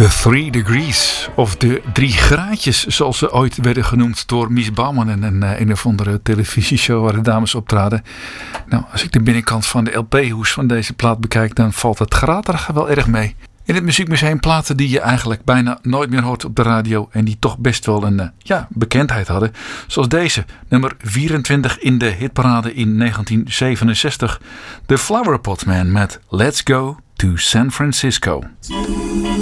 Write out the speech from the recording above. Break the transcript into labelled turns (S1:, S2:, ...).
S1: The 3 Degrees, of de 3 graadjes, zoals ze ooit werden genoemd door Mies Bouwman in een of andere televisieshow waar de dames optraden. Nou, als ik de binnenkant van de LP-hoes van deze plaat bekijk, dan valt het graterige wel erg mee. In het Muziekmuseum platen die je eigenlijk bijna nooit meer hoort op de radio en die toch best wel een bekendheid hadden. Zoals deze, nummer 24 in de hitparade in 1967. The Flower Pot Man met Let's Go to San Francisco.